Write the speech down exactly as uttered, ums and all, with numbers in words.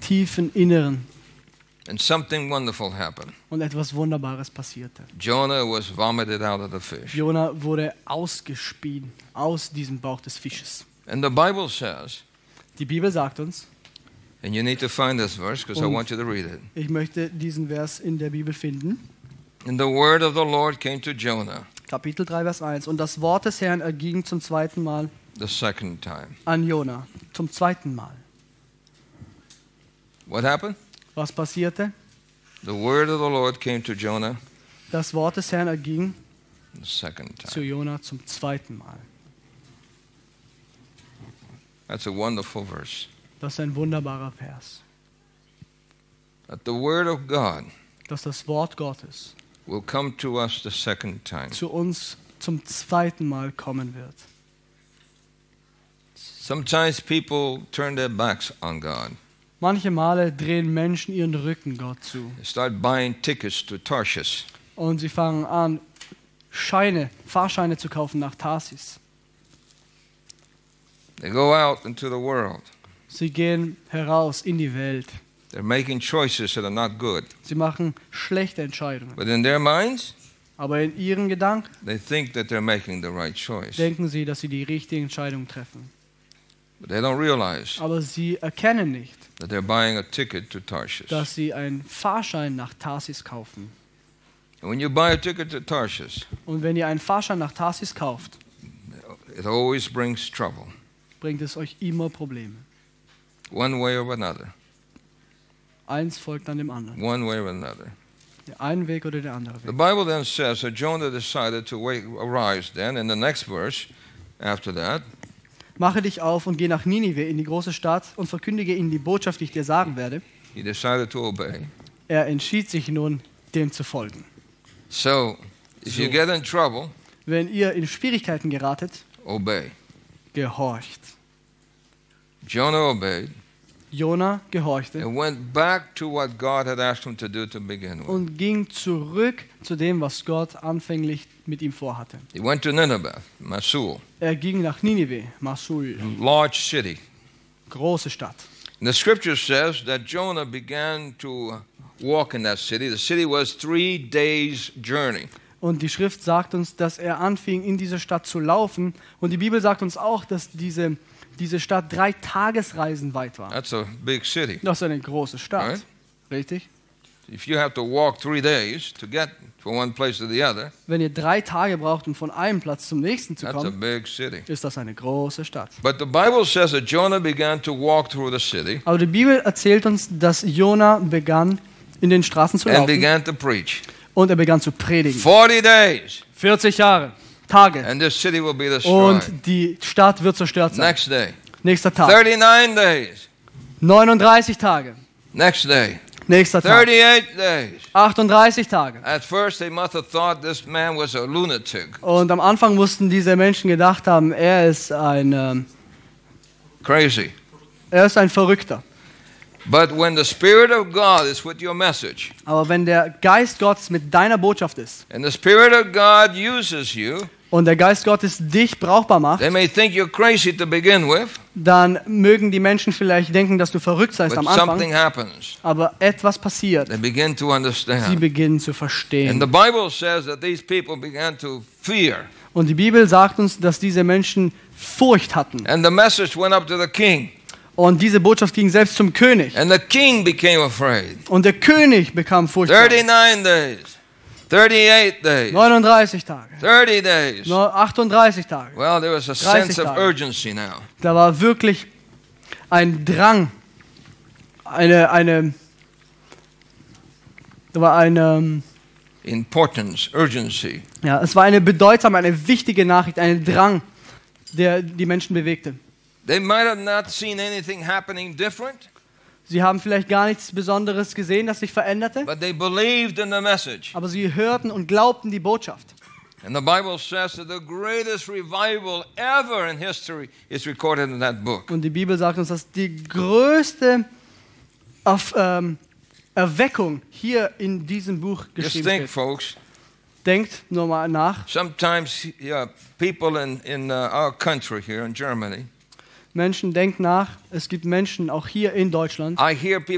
tiefen Inneren. And something wonderful happened. Und etwas Wunderbares passierte. Jonah was vomited out of the fish. Jona wurde ausgespien aus diesem Bauch des Fisches. And the Bible says, Die Bibel sagt uns, and you need to find this verse because I Und- want you to read it. ich möchte diesen Vers in der Bibel finden, And the word of the Lord came to Jonah Kapitel drei, Vers eins. Und das Wort des Herrn erging zum zweiten Mal the second time. an Jona. Zum zweiten Mal. What happened? Was passierte? The word of the Lord came to Jonah Das Wort des Herrn erging the second zu time. Jona zum zweiten Mal. That's a wonderful verse. Das ist ein wunderbarer Vers. That the word of God Dass das Wort Gottes will come to us the second time. zu uns zum zweiten Mal kommen wird. Sometimes people turn their backs on God. Manche Male drehen Menschen ihren Rücken Gott zu. They start buying tickets to Tarshish. Und sie fangen an, Scheine, Fahrscheine zu kaufen nach Tarsis. They go out into the world. Sie gehen heraus in die Welt. They're making choices that are not good. Sie machen schlechte Entscheidungen. But in their minds, Aber in ihren Gedanken they think that they're making the right choice. denken sie, dass sie die richtige Entscheidung treffen. But they don't realize Aber sie erkennen nicht, that they're buying a ticket to Tarshish. dass sie einen Fahrschein nach Tarsis kaufen. And when you buy a ticket to Tarshish, Und wenn ihr einen Fahrschein nach Tarsis kauft, it always brings trouble, bringt es euch immer Probleme. one way or another. Eins folgt an dem anderen. One way or another. Der einen Weg oder der andere The Weg. Bible then says that Jonah decided to wait, arise then, in the next verse, after that, Mache dich auf und geh nach Ninive in die große Stadt und verkündige ihnen die Botschaft, die ich dir sagen werde. he decided to obey. Er entschied sich nun, dem zu folgen. So, if you So. get in trouble, Wenn ihr in Schwierigkeiten geratet, obey. gehorcht. Jonah obeyed Jona gehorchte and went back to what God had asked him to do to begin with. und ging zurück zu dem, was Gott anfänglich mit ihm vorhatte. He went to Nineveh, Mosul, Er ging nach Ninive, Masul, large city. große Stadt. And the scripture says that Jonah began to walk in that city. The city was three days' journey. Und die Schrift sagt uns, dass er anfing, in diese Stadt zu laufen. Und die Bibel sagt uns auch, dass diese, diese Stadt drei Tagesreisen weit war. That's a big city. Das ist eine große Stadt, Right. richtig? If you have to walk three days to get from one place to the other, Wenn ihr drei Tage braucht, um von einem Platz zum nächsten zu that's a kommen, big city. ist das eine große Stadt. But the Bible says that Jonah began to walk through the city Aber die Bibel erzählt uns, dass Jona begann, in den Straßen zu and laufen began to preach. und er begann zu predigen. forty days, vierzig Jahre, Tage. and this city will be destroyed. Und die Stadt wird zerstört sein. Next day, Nächster Tag. thirty-nine days. neununddreißig Tage. Next day, Nächster Tag. thirty-eight days. achtunddreißig Tage. At first, they must have thought this man was a lunatic, Und am Anfang mussten diese Menschen gedacht haben, er ist ein, ähm, crazy. er ist ein Verrückter. But when the Spirit of God is with your message, Aber wenn der Geist Gottes mit deiner Botschaft ist and the Spirit of God uses you, und der Geist Gottes dich brauchbar macht, they may think you're crazy to begin with, dann mögen die Menschen vielleicht denken, dass du verrückt seist but am something Anfang, happens. aber etwas passiert. They begin to Sie understand. beginnen zu And verstehen. the Bible says that these people began to fear. Und die Bibel sagt uns, dass diese Menschen Furcht hatten. And the message went up to the king. Und diese Botschaft ging selbst zum König. And the king became afraid. Und der König bekam Furcht. thirty-nine days, thirty-eight days, neununddreißig Tage, thirty days. nur achtunddreißig Tage. Well, there was a dreißig sense of Tage. urgency now. Da war wirklich ein Drang, eine, eine, da war eine, Importance, urgency. ja, es war eine bedeutsame, eine wichtige Nachricht, ein Drang, der die Menschen bewegte. They might have not seen anything happening different, Sie haben vielleicht gar nichts Besonderes gesehen, das sich veränderte, but they believed in the message. aber sie hörten und glaubten die Botschaft. And the Bible says that the greatest revival ever in history is recorded in that book. Und die Bibel sagt uns, dass die größte auf, ähm, Erweckung hier in diesem Buch Just geschrieben think, steht. folks, Denkt nur mal nach. sometimes yeah, people in, in uh, our country here in Germany, Menschen, denkt nach. Es gibt Menschen auch hier in Deutschland. I hear people